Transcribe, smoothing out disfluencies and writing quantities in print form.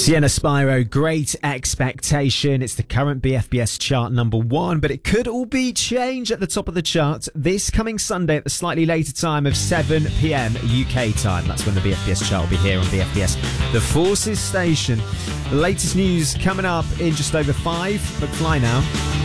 Sienna Spyro, Great Expectation. It's the current BFBS chart number 1, but it could all be changed at the top of the chart this coming Sunday at the slightly later time of 7 p.m. UK time. That's when the BFBS chart will be here on BFBS, the Forces station. The latest news coming up in just over 5, but fly now.